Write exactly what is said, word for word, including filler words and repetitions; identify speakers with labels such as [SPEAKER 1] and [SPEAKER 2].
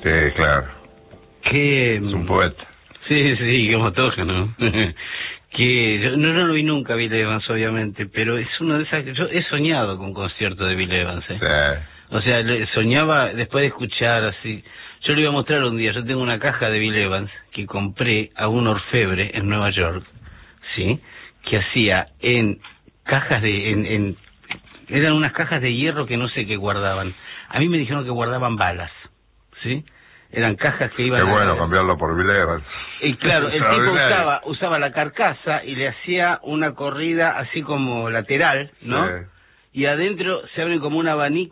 [SPEAKER 1] Sí, claro.
[SPEAKER 2] Que...
[SPEAKER 1] Es un poeta.
[SPEAKER 2] Sí, sí, como toca, ¿no? que yo no, no lo vi nunca, Bill Evans, obviamente, pero es uno de esas... Yo he soñado con conciertos de Bill Evans, ¿eh?
[SPEAKER 1] Sí.
[SPEAKER 2] O sea, le, soñaba después de escuchar así... Yo le iba a mostrar un día, yo tengo una caja de Bill Evans que compré a un orfebre en Nueva York, ¿sí? Que hacía en cajas de... en, en eran unas cajas de hierro que no sé qué guardaban. A mí me dijeron que guardaban balas, ¿sí? Eran cajas que iban
[SPEAKER 1] Qué bueno
[SPEAKER 2] a...
[SPEAKER 1] cambiarlo por Bill Evans.
[SPEAKER 2] Y claro, el tipo usaba usaba la carcasa y le hacía una corrida así como lateral, ¿no?
[SPEAKER 1] Sí.
[SPEAKER 2] Y adentro se abre como un abanico